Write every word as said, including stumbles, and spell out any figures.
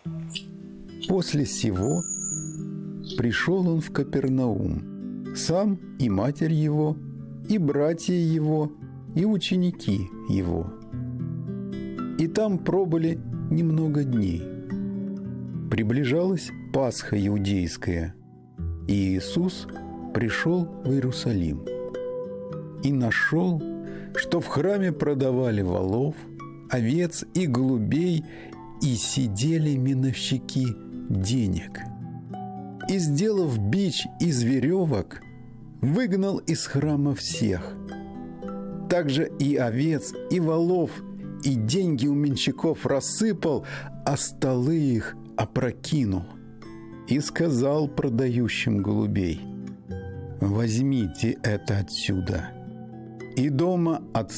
После сего пришел он в Капернаум, сам и матерь его, и братья его, и ученики его. И там пробыли немного дней. Приближалась Пасха иудейская, и Иисус пришел в Иерусалим и нашел, что в храме продавали волов, овец и голубей, и сидели миновщики денег. И, сделав бич из веревок, выгнал из храма всех. Также и овец, и волов, и деньги у менщиков рассыпал, а столы их опрокинул. И сказал продающим голубей: «Возьмите это отсюда, и дома отца